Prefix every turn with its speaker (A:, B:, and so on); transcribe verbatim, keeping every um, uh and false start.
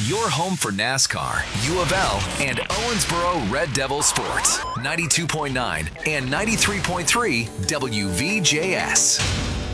A: Your home for NASCAR, U of L, and Owensboro Red Devil Sports. ninety-two point nine and ninety-three point three W V J S.